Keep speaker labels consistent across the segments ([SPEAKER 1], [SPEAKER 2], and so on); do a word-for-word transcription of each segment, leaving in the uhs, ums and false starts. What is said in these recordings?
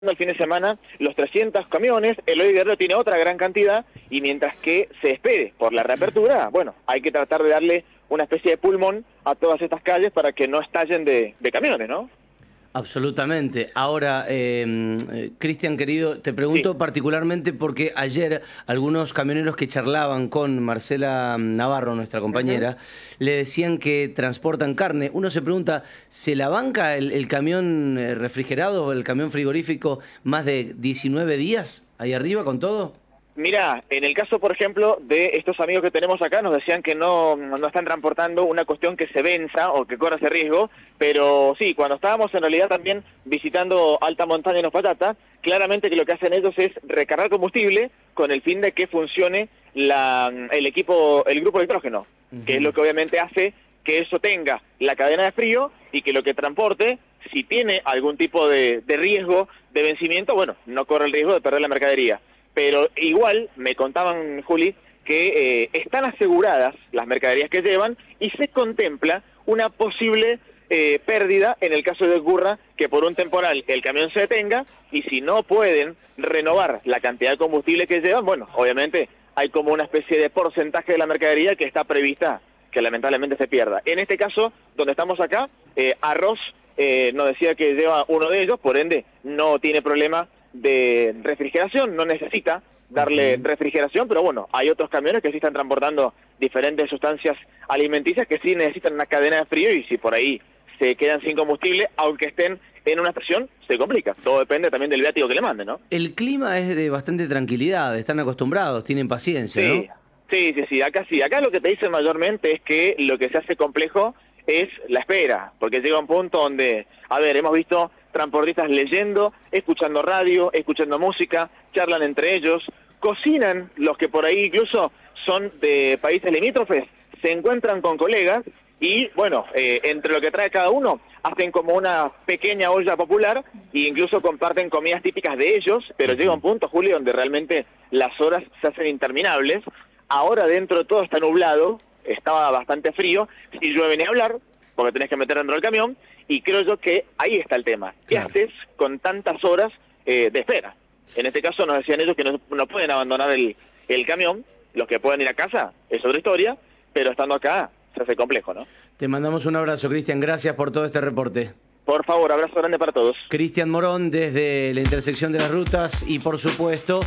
[SPEAKER 1] el fin de semana los trescientos camiones, Eloy Guerrero tiene otra gran cantidad, y mientras que se espere por la reapertura, bueno, hay que tratar de darle una especie de pulmón a todas estas calles para que no estallen de, de camiones, ¿no?
[SPEAKER 2] Absolutamente. Ahora, eh, eh, Cristian, querido, te pregunto
[SPEAKER 1] Sí.
[SPEAKER 2] particularmente porque ayer algunos camioneros que charlaban con Marcela Navarro, nuestra compañera, uh-huh. le decían que transportan carne. Uno se pregunta, ¿se la banca el, el camión refrigerado o el camión frigorífico más de diecinueve días ahí arriba con todo?
[SPEAKER 1] Mirá, en el caso, por ejemplo, de estos amigos que tenemos acá, nos decían que no, no están transportando una cuestión que se venza o que corra ese riesgo, pero sí, cuando estábamos en realidad también visitando alta montaña en Uspallata, claramente que lo que hacen ellos es recargar combustible con el fin de que funcione la, el equipo, el grupo de hidrógeno, uh-huh. que es lo que obviamente hace que eso tenga la cadena de frío y que lo que transporte, si tiene algún tipo de, de riesgo de vencimiento, bueno, no corre el riesgo de perder la mercadería. Pero igual, me contaban, Juli, que eh, están aseguradas las mercaderías que llevan y se contempla una posible eh, pérdida en el caso de que ocurra que por un temporal el camión se detenga, y si no pueden renovar la cantidad de combustible que llevan, bueno, obviamente hay como una especie de porcentaje de la mercadería que está prevista que lamentablemente se pierda. En este caso, donde estamos acá, eh, arroz eh, nos decía que lleva uno de ellos, por ende no tiene problema de refrigeración, no necesita darle uh-huh. refrigeración, pero bueno, hay otros camiones que sí están transportando diferentes sustancias alimenticias que sí necesitan una cadena de frío, y si por ahí se quedan sin combustible, aunque estén en una estación, se complica. Todo depende también del viático que le manden, ¿no?
[SPEAKER 2] El clima es de bastante tranquilidad, están acostumbrados, tienen paciencia,
[SPEAKER 1] sí,
[SPEAKER 2] ¿no?
[SPEAKER 1] Sí, sí, sí, acá sí. Acá lo que te dicen mayormente es que lo que se hace complejo es la espera, porque llega un punto donde, a ver, hemos visto transportistas leyendo, escuchando radio, escuchando música, charlan entre ellos, cocinan, los que por ahí incluso son de países limítrofes, se encuentran con colegas y, bueno, eh, entre lo que trae cada uno, hacen como una pequeña olla popular e incluso comparten comidas típicas de ellos, pero llega un punto, Julio, donde realmente las horas se hacen interminables. Ahora dentro de todo está nublado, estaba bastante frío, si llueve ni hablar, porque tenés que meter dentro del camión, y creo yo que ahí está el tema. ¿Qué claro. haces con tantas horas eh, de espera? En este caso nos decían ellos que no, no pueden abandonar el, el camión, los que pueden ir a casa es otra historia, pero estando acá se hace complejo, ¿no?
[SPEAKER 2] Te mandamos un abrazo, Cristian, gracias por todo este reporte.
[SPEAKER 1] Por favor, abrazo grande para todos.
[SPEAKER 2] Cristian Morón desde la intersección de las rutas y por supuesto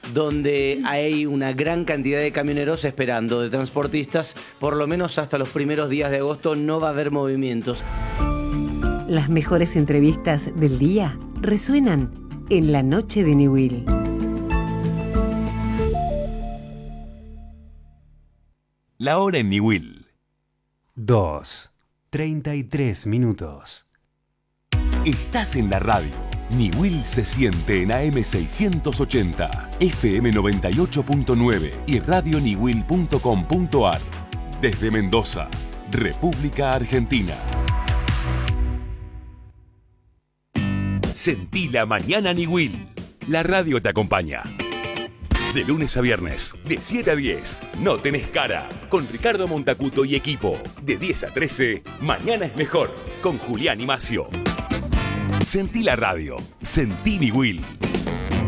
[SPEAKER 2] donde hay una gran cantidad de camioneros esperando, de transportistas, por lo menos hasta los primeros días de agosto no va a haber movimientos.
[SPEAKER 3] Las mejores entrevistas del día resuenan en la noche de Niwil.
[SPEAKER 4] La hora en Niwil. Dos, treinta y tres minutos. Estás en la radio. Niwil se siente en A M seiscientos ochenta, F M noventa y ocho punto nueve y radio niwil punto com punto ar. Desde Mendoza, República Argentina. Sentí la mañana Niwil. La radio te acompaña. De lunes a viernes, de siete a diez, No Tenés Cara, con Ricardo Montacuto y equipo. De diez a trece, Mañana es Mejor, con Julián y Macio. Sentí la radio, sentí Niwil.